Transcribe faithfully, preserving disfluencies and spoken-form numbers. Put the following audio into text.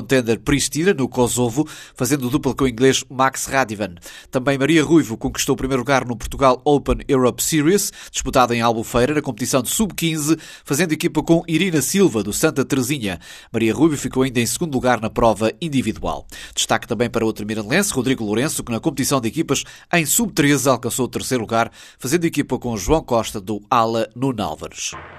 contender Pristina, no Kosovo, fazendo dupla com o inglês Max Radivan. Também Maria Ruivo conquistou o primeiro lugar no Portugal Open Europe Series, disputada em Albufeira, na competição de sub quinze, fazendo equipa com Irina Silva, do Santa Teresinha. Maria Ruivo ficou ainda em segundo lugar na prova individual. Destaque também para outro mirandense, Rodrigo Lourenço, que na competição de equipas em sub treze alcançou o terceiro lugar, fazendo equipa com João Costa, do Ala Nuno Álvares.